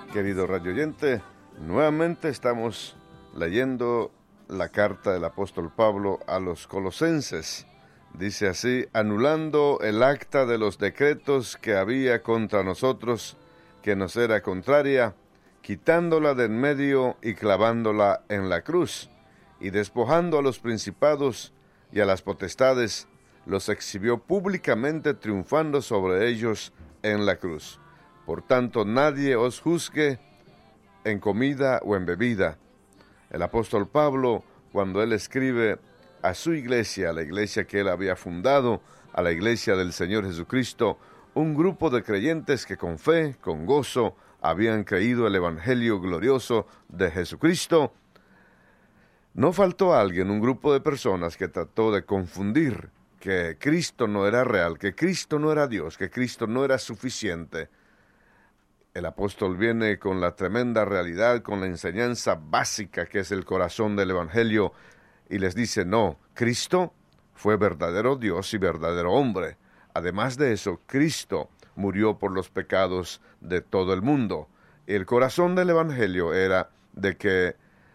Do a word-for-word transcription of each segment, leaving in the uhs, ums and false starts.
Querido radio oyente, nuevamente estamos leyendo la carta del apóstol Pablo a los colosenses. Dice así: anulando el acta de los decretos que había contra nosotros, que nos era contraria, quitándola de en medio y clavándola en la cruz, y despojando a los principados y a las potestades, los exhibió públicamente, triunfando sobre ellos en la cruz. Por tanto, nadie os juzgue en comida o en bebida. El apóstol Pablo, cuando él escribe a su iglesia, a la iglesia que él había fundado, a la iglesia del Señor Jesucristo, un grupo de creyentes que con fe, con gozo, habían creído el evangelio glorioso de Jesucristo, no faltó alguien, un grupo de personas que trató de confundir que Cristo no era real, que Cristo no era Dios, que Cristo no era suficiente. El apóstol viene con la tremenda realidad, con la enseñanza básica que es el corazón del evangelio, y les dice: no, Cristo fue verdadero Dios y verdadero hombre. Además de eso, Cristo murió por los pecados de todo el mundo. El corazón del evangelio era de que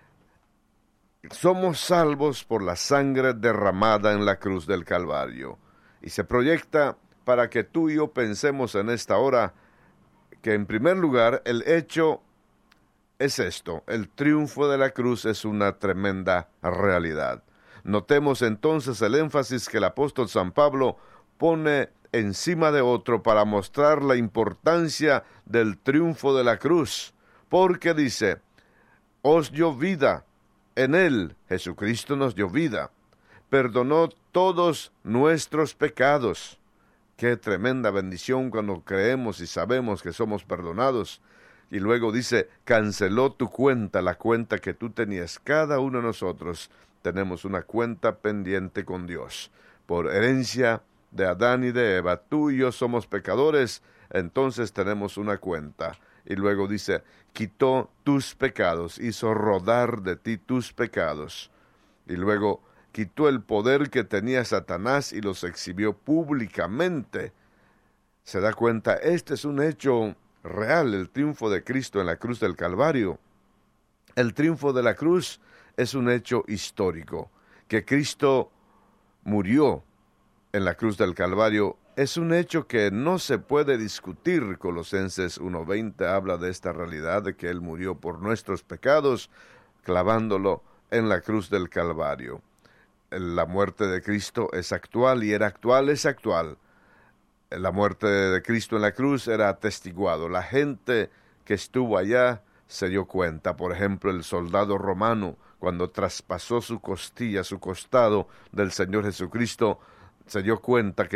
somos salvos por la sangre derramada en la cruz del Calvario. Y se proyecta para que tú y yo pensemos en esta hora que, en primer lugar, el hecho es esto: el triunfo de la cruz es una tremenda realidad. Notemos entonces el énfasis que el apóstol San Pablo pone encima de otro para mostrar la importancia del triunfo de la cruz, porque dice: os dio vida, en él, Jesucristo nos dio vida, perdonó todos nuestros pecados. Qué tremenda bendición cuando creemos y sabemos que somos perdonados. Y luego dice: canceló tu cuenta, la cuenta que tú tenías. Cada uno de nosotros tenemos una cuenta pendiente con Dios. Por herencia de Adán y de Eva, tú y yo somos pecadores, entonces tenemos una cuenta. Y luego dice: quitó tus pecados, hizo rodar de ti tus pecados. Y luego quitó el poder que tenía Satanás y los exhibió públicamente. Se da cuenta, este es un hecho real, el triunfo de Cristo en la cruz del Calvario. El triunfo de la cruz es un hecho histórico. Que Cristo murió en la cruz del Calvario es un hecho que no se puede discutir. Colosenses uno veinte habla de esta realidad, de que Él murió por nuestros pecados, clavándolo en la cruz del Calvario. La muerte de Cristo es actual, y era actual, es actual. La muerte de Cristo en la cruz era atestiguado. La gente que estuvo allá se dio cuenta. Por ejemplo, el soldado romano, cuando traspasó su costilla, su costado del Señor Jesucristo, se dio cuenta que